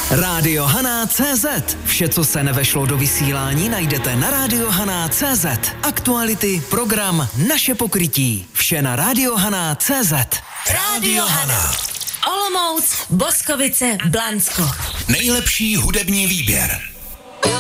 Radiohana.cz. Vše, co se nevešlo do vysílání, najdete na Radiohana.cz. Aktuality, program, naše pokrytí. Vše na Radiohana.cz. Rádio Hana. Olomouc, Boskovice, Blansko. Nejlepší hudební výběr.